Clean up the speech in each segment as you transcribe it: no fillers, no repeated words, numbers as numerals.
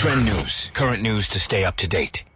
Trend News, current news to stay up to date.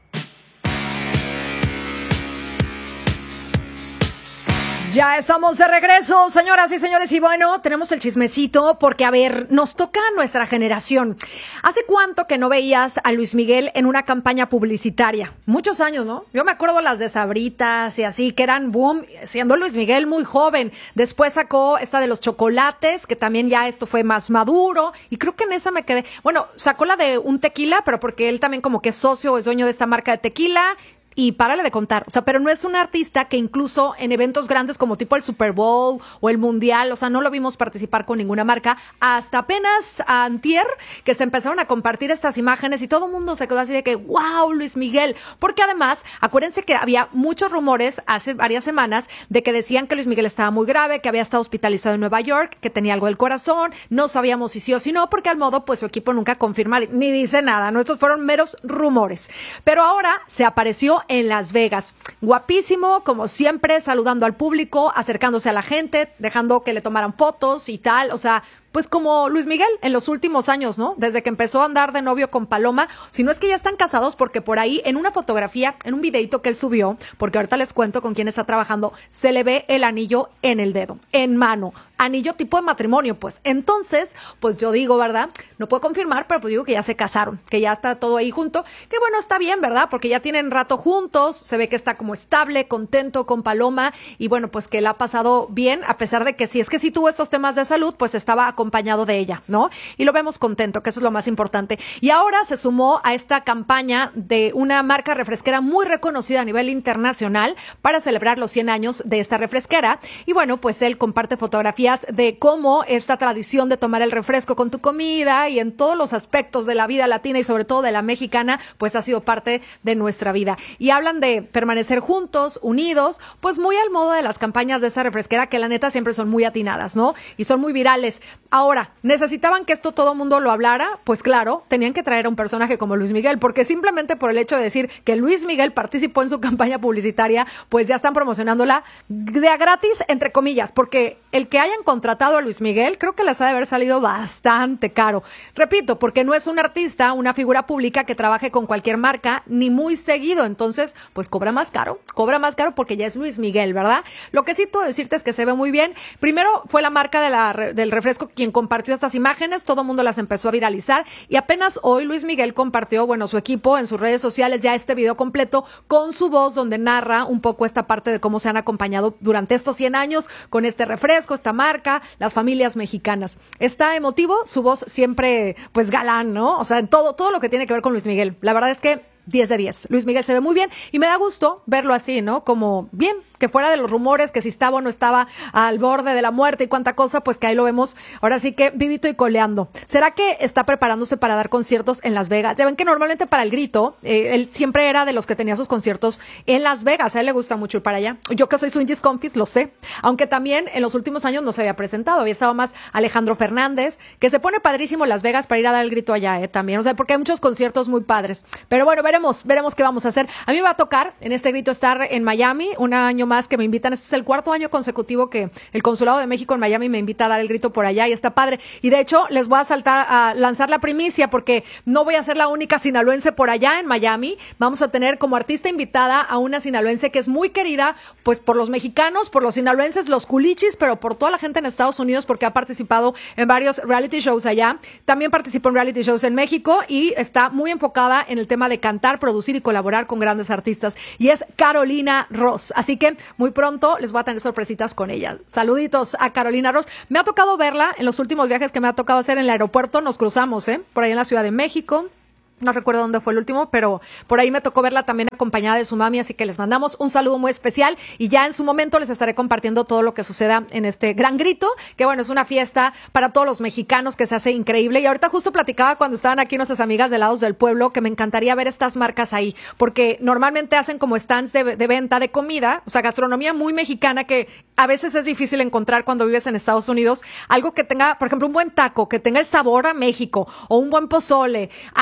Ya estamos de regreso, señoras y señores, y bueno, tenemos el chismecito porque, a ver, nos toca a nuestra generación. ¿Hace cuánto que no veías a Luis Miguel en una campaña publicitaria? Muchos años, ¿no? Yo me acuerdo las de Sabritas y así, que eran boom, siendo Luis Miguel muy joven. Después sacó esta de los chocolates, que también ya esto fue más maduro, y creo que en esa me quedé. Bueno, sacó la de un tequila, pero porque él también como que es socio o es dueño de esta marca de tequila. Y párale de contar, o sea, pero no es un artista que incluso en eventos grandes como tipo el Super Bowl o el Mundial, o sea, no lo vimos participar con ninguna marca, hasta apenas antier que se empezaron a compartir estas imágenes y todo el mundo se quedó así de que, wow, Luis Miguel, porque además, acuérdense que había muchos rumores hace varias semanas de que decían que Luis Miguel estaba muy grave, que había estado hospitalizado en Nueva York, que tenía algo del corazón, no sabíamos si sí o si no, porque al modo, pues su equipo nunca confirma ni dice nada, ¿no? Estos fueron meros rumores, pero ahora se apareció en Las Vegas. Guapísimo, como siempre, saludando al público, acercándose a la gente, dejando que le tomaran fotos y tal, o sea, pues como Luis Miguel en los últimos años, ¿no? Desde que empezó a andar de novio con Paloma, si no es que ya están casados, porque por ahí en una fotografía, en un videito que él subió, porque ahorita les cuento con quién está trabajando, se le ve el anillo en el dedo, en mano, anillo tipo de matrimonio, pues. Entonces, pues yo digo, ¿verdad? No puedo confirmar, pero pues digo que ya se casaron, que ya está todo ahí junto, que bueno, está bien, ¿verdad? Porque ya tienen rato juntos, se ve que está como estable, contento con Paloma, y bueno, pues que la ha pasado bien, a pesar de que si es que sí tuvo estos temas de salud, pues estaba acompañado de ella, ¿no? Y lo vemos contento, que eso es lo más importante. Y ahora se sumó a esta campaña de una marca refresquera muy reconocida a nivel internacional para celebrar los 100 años de esta refresquera. Y bueno, pues él comparte fotografías de cómo esta tradición de tomar el refresco con tu comida y en todos los aspectos de la vida latina y sobre todo de la mexicana, pues ha sido parte de nuestra vida. Y hablan de permanecer juntos, unidos, pues muy al modo de las campañas de esta refresquera que la neta siempre son muy atinadas, ¿no? Y son muy virales. Ahora, ¿necesitaban que esto todo mundo lo hablara? Pues claro, tenían que traer a un personaje como Luis Miguel, porque simplemente por el hecho de decir que Luis Miguel participó en su campaña publicitaria, pues ya están promocionándola de a gratis, entre comillas, porque el que hayan contratado a Luis Miguel, creo que les ha de haber salido bastante caro. Repito, porque no es un artista, una figura pública que trabaje con cualquier marca, ni muy seguido, entonces, pues cobra más caro porque ya es Luis Miguel, ¿verdad? Lo que sí puedo decirte es que se ve muy bien. Primero fue la marca del refresco quien compartió estas imágenes, todo el mundo las empezó a viralizar y apenas hoy Luis Miguel compartió, bueno, su equipo en sus redes sociales ya este video completo con su voz donde narra un poco esta parte de cómo se han acompañado durante estos 100 años con este refresco, esta marca, las familias mexicanas. Está emotivo, su voz siempre pues galán, ¿no? O sea, en todo lo que tiene que ver con Luis Miguel. La verdad es que 10 de 10. Luis Miguel se ve muy bien y me da gusto verlo así, ¿no? Como bien, que fuera de los rumores, que si estaba o no estaba al borde de la muerte y cuánta cosa, pues que ahí lo vemos ahora sí que vivito y coleando. ¿Será que está preparándose para dar conciertos en Las Vegas? Ya ven que normalmente para el grito, él siempre era de los que tenía sus conciertos en Las Vegas. A él le gusta mucho ir para allá. Yo que soy Swingies Confis, lo sé. Aunque también en los últimos años no se había presentado. Había estado más Alejandro Fernández, que se pone padrísimo en Las Vegas para ir a dar el grito allá, también. O sea, porque hay muchos conciertos muy padres. Pero bueno, veremos qué vamos a hacer. A mí me va a tocar en este grito estar en Miami, un año más que me invitan. Este es el 4º año consecutivo que el Consulado de México en Miami me invita a dar el grito por allá y está padre. Y de hecho, les voy a lanzar la primicia porque no voy a ser la única sinaloense por allá en Miami. Vamos a tener como artista invitada a una sinaloense que es muy querida, pues por los mexicanos, por los sinaloenses, los culichis, pero por toda la gente en Estados Unidos porque ha participado en varios reality shows allá. También participó en reality shows en México y está muy enfocada en el tema de cantar, producir y colaborar con grandes artistas. Y es Carolina Ross. Así que muy pronto les voy a tener sorpresitas con ella. Saluditos a Carolina Ross. Me ha tocado verla en los últimos viajes que me ha tocado hacer en el aeropuerto. Nos cruzamos, por ahí en la Ciudad de México. No recuerdo dónde fue el último, pero por ahí me tocó verla también acompañada de su mami, así que les mandamos un saludo muy especial y ya en su momento les estaré compartiendo todo lo que suceda en este gran grito, que bueno, es una fiesta para todos los mexicanos que se hace increíble. Y ahorita justo platicaba cuando estaban aquí nuestras amigas de Lados del Pueblo que me encantaría ver estas marcas ahí, porque normalmente hacen como stands de venta de comida, o sea, gastronomía muy mexicana que a veces es difícil encontrar cuando vives en Estados Unidos, algo que tenga, por ejemplo, un buen taco, que tenga el sabor a México o un buen pozole. Ahí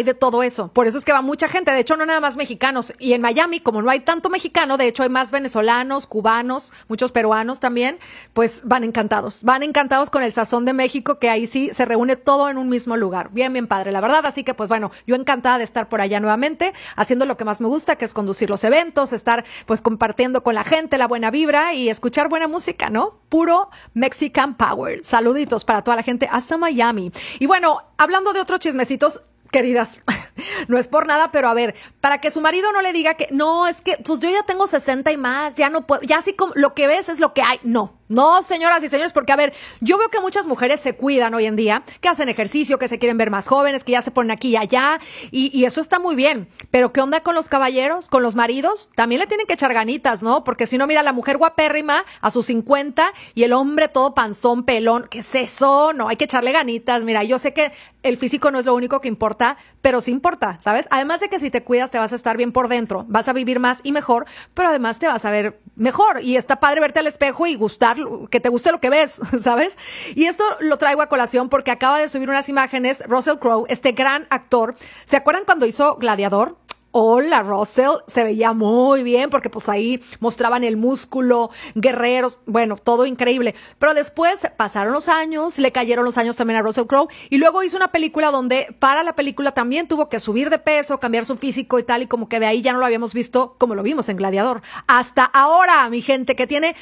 hay de todo eso. Por eso es que va mucha gente, de hecho no nada más mexicanos. Y en Miami, como no hay tanto mexicano, de hecho hay más venezolanos, cubanos, muchos peruanos también, pues van encantados con el sazón de México, que ahí sí se reúne todo en un mismo lugar. Bien, bien padre, la verdad. Así que pues bueno, yo encantada de estar por allá nuevamente, haciendo lo que más me gusta, que es conducir los eventos, estar pues compartiendo con la gente la buena vibra y escuchar buena música, ¿no? Puro Mexican Power. Saluditos para toda la gente hasta Miami. Y bueno, hablando de otros chismecitos, queridas, no es por nada, pero a ver, para que su marido no le diga que, no, es que, pues yo ya tengo 60 y más, ya no puedo, ya así como lo que ves es lo que hay. No, señoras y señores, porque a ver, yo veo que muchas mujeres se cuidan hoy en día, que hacen ejercicio, que se quieren ver más jóvenes, que ya se ponen aquí y allá, y eso está muy bien. Pero ¿qué onda con los caballeros, con los maridos? También le tienen que echar ganitas, ¿no? Porque si no, mira, la mujer guapérrima a sus 50 y el hombre todo panzón, pelón, ¿qué es eso? No, hay que echarle ganitas. Mira, yo sé que el físico no es lo único que importa, pero sí importa, ¿sabes? Además de que si te cuidas te vas a estar bien por dentro, vas a vivir más y mejor, pero además te vas a ver mejor. Y está padre verte al espejo y que te guste lo que ves, ¿sabes? Y esto lo traigo a colación porque acaba de subir unas imágenes Russell Crowe, este gran actor. ¿Se acuerdan cuando hizo Gladiador? Hola, Russell, se veía muy bien porque pues ahí mostraban el músculo, guerreros, bueno, todo increíble. Pero después pasaron los años, le cayeron los años también a Russell Crowe y luego hizo una película donde para la película también tuvo que subir de peso, cambiar su físico y tal, y como que de ahí ya no lo habíamos visto como lo vimos en Gladiador. Hasta ahora, mi gente, que tiene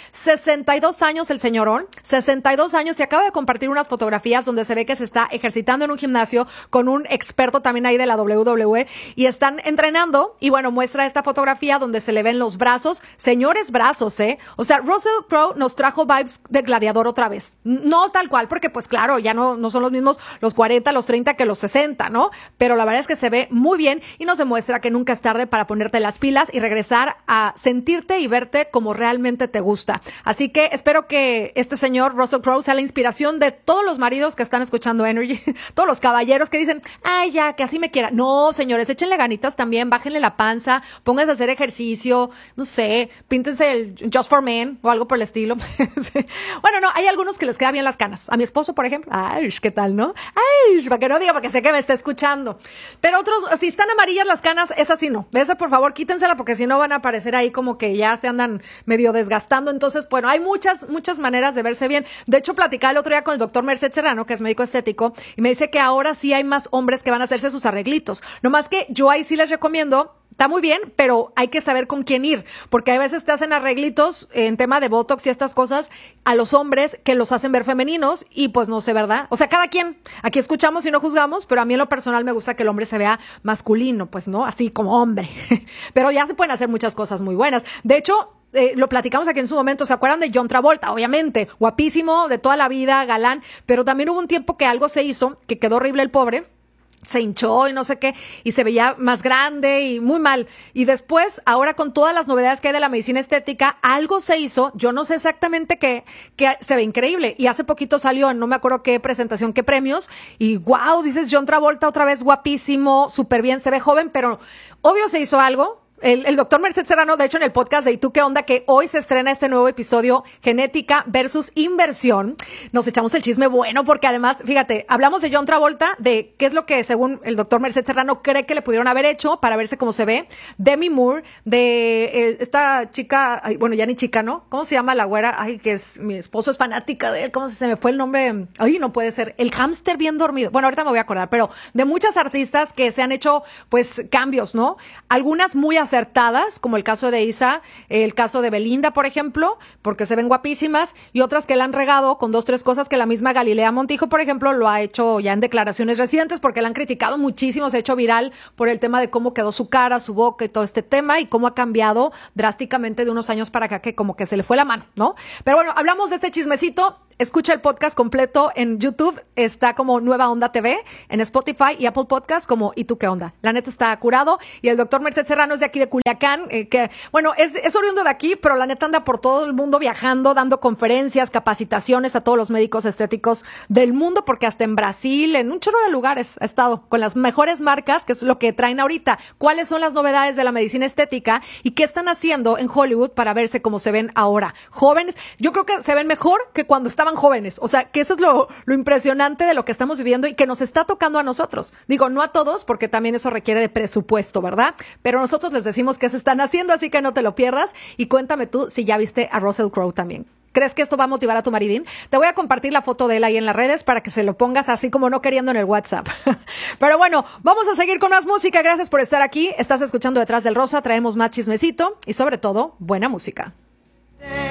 62 años el señorón, 62 años, y acaba de compartir unas fotografías donde se ve que se está ejercitando en un gimnasio con un experto también ahí de la WWE y están entrenando. Y bueno, muestra esta fotografía donde se le ven los brazos. Señores brazos, O sea, Russell Crowe nos trajo vibes de Gladiador otra vez. No tal cual, porque pues claro, ya no son los mismos los 40, los 30 que los 60, ¿no? Pero la verdad es que se ve muy bien y nos demuestra que nunca es tarde para ponerte las pilas y regresar a sentirte y verte como realmente te gusta. Así que espero que este señor Russell Crowe sea la inspiración de todos los maridos que están escuchando Energy, todos los caballeros que dicen, ay, ya, que así me quiera. No, señores, échenle ganitas también, bájenle la panza, pónganse a hacer ejercicio, no sé, píntense el Just for Men o algo por el estilo. Sí. Bueno, no, hay algunos que les queda bien las canas. A mi esposo, por ejemplo, ay, ¿qué tal, no? Ay, para que no diga, porque sé que me está escuchando. Pero otros, si están amarillas las canas, esa sí no. Esa, por favor, quítensela porque si no van a aparecer ahí como que ya se andan medio desgastando. Entonces, bueno, hay muchas maneras de verse bien. De hecho, platicaba el otro día con el doctor Merced Serrano, que es médico estético, y me dice que ahora sí hay más hombres que van a hacerse sus arreglitos. No más que yo ahí sí les recomiendo, está muy bien, pero hay que saber con quién ir, porque a veces te hacen arreglitos en tema de Botox y estas cosas a los hombres que los hacen ver femeninos y pues no sé, ¿verdad? O sea, cada quien, aquí escuchamos y no juzgamos, pero a mí en lo personal me gusta que el hombre se vea masculino, pues, ¿no? Así como hombre. Pero ya se pueden hacer muchas cosas muy buenas. De hecho, lo platicamos aquí en su momento, ¿se acuerdan de John Travolta? Obviamente, guapísimo, de toda la vida, galán, pero también hubo un tiempo que algo se hizo, que quedó horrible el pobre, se hinchó y no sé qué, y se veía más grande y muy mal. Y después, ahora con todas las novedades que hay de la medicina estética, algo se hizo, yo no sé exactamente qué, que se ve increíble. Y hace poquito salió en no me acuerdo qué presentación, qué premios, y wow, dices John Travolta otra vez guapísimo, súper bien, se ve joven, pero obvio se hizo algo. El doctor Merced Serrano, de hecho, en el podcast de ¿Y tú qué onda? Que hoy se estrena este nuevo episodio, Genética versus Inversión. Nos echamos el chisme bueno porque además, fíjate, hablamos de John Travolta, de qué es lo que según el doctor Merced Serrano cree que le pudieron haber hecho para verse como se ve. Demi Moore, de esta chica, ay, bueno, ya ni chica, ¿no? ¿Cómo se llama la güera? Ay, que es, mi esposo es fanática de él, ¿cómo se me fue el nombre? Ay, no puede ser. El hámster bien dormido. Bueno, ahorita me voy a acordar, pero de muchas artistas que se han hecho, pues, cambios, ¿no? Algunas muy acertadas, como el caso de Isa, el caso de Belinda, por ejemplo, porque se ven guapísimas, y otras que la han regado con 2, 3 cosas que la misma Galilea Montijo, por ejemplo, lo ha hecho ya en declaraciones recientes, porque la han criticado muchísimo, se ha hecho viral por el tema de cómo quedó su cara, su boca y todo este tema, y cómo ha cambiado drásticamente de unos años para acá, que como que se le fue la mano, ¿no? Pero bueno, hablamos de este chismecito. Escucha el podcast completo en YouTube, está como Nueva Onda TV, en Spotify y Apple Podcast como ¿Y tú qué onda? La neta está curado, y el doctor Merced Serrano es de aquí aquí de Culiacán, que, bueno, es oriundo de aquí, pero la neta anda por todo el mundo viajando, dando conferencias, capacitaciones a todos los médicos estéticos del mundo, porque hasta en Brasil, en un chorro de lugares ha estado con las mejores marcas, que es lo que traen ahorita. ¿Cuáles son las novedades de la medicina estética y qué están haciendo en Hollywood para verse como se ven ahora? Jóvenes, yo creo que se ven mejor que cuando estaban jóvenes. O sea, que eso es lo impresionante de lo que estamos viviendo y que nos está tocando a nosotros. Digo, no a todos, porque también eso requiere de presupuesto, ¿verdad? Pero nosotros les decimos qué se están haciendo, así que no te lo pierdas. Y cuéntame tú si ya viste a Russell Crowe también. ¿Crees que esto va a motivar a tu maridín? Te voy a compartir la foto de él ahí en las redes para que se lo pongas así como no queriendo en el WhatsApp. Pero bueno, vamos a seguir con más música. Gracias por estar aquí. Estás escuchando Detrás del Rosa. Traemos más chismecito y sobre todo, buena música.